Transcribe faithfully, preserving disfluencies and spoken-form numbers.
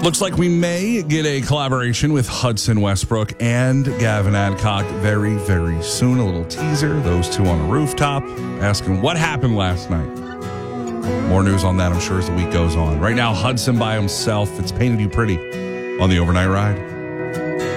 Looks like we may get a collaboration with Hudson Westbrook and Gavin Adcock very, very soon. A little teaser. Those two on a rooftop asking what happened last night. More news on that, I'm sure, as the week goes on. Right now, Hudson by himself. It's Painted You Pretty on the Overnight Ride.